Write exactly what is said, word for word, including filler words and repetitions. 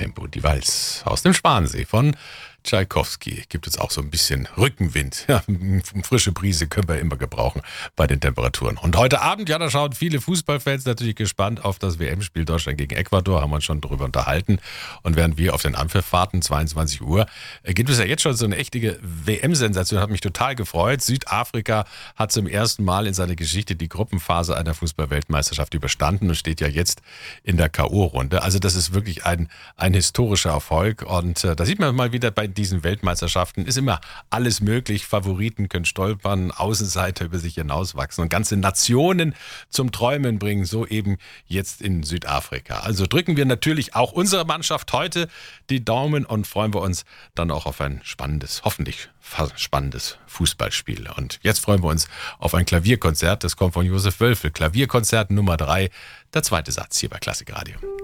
Tempo, die Walz aus dem Schwansee von Tschaikowski. Gibt es auch so ein bisschen Rückenwind. Ja, frische Brise können wir immer gebrauchen bei den Temperaturen. Und heute Abend, ja, da schauen viele Fußballfans natürlich gespannt auf das W M-Spiel Deutschland gegen Ecuador, haben wir uns schon darüber unterhalten. Und während wir auf den Anpfiff warten, zweiundzwanzig Uhr, gibt es ja jetzt schon so eine echte W M-Sensation, hat mich total gefreut. Südafrika hat zum ersten Mal in seiner Geschichte die Gruppenphase einer Fußball-Weltmeisterschaft überstanden und steht ja jetzt in der K O-Runde. Also das ist wirklich ein, ein historischer Erfolg. Und äh, da sieht man mal wieder, bei diesen Weltmeisterschaften ist immer alles möglich. Favoriten können stolpern, Außenseiter über sich hinauswachsen und ganze Nationen zum Träumen bringen, so eben jetzt in Südafrika. Also drücken wir natürlich auch unserer Mannschaft heute die Daumen und freuen wir uns dann auch auf ein spannendes, hoffentlich spannendes Fußballspiel. Und jetzt freuen wir uns auf ein Klavierkonzert, das kommt von Josef Wölfel. Klavierkonzert Nummer drei, der zweite Satz hier bei Klassik Radio.